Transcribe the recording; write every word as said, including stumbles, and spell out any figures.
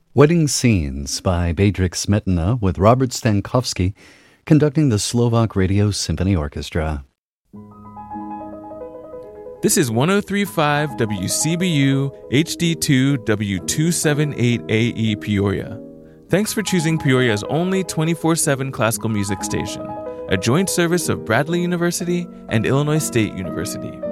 Wedding Scenes by Bedřich Smetana with Robert Stankovsky conducting the Slovak Radio Symphony Orchestra. This is one oh three point five W C B U H D two W two seventy-eight A E Peoria. Thanks for choosing Peoria's only twenty-four seven classical music station, a joint service of Bradley University and Illinois State University.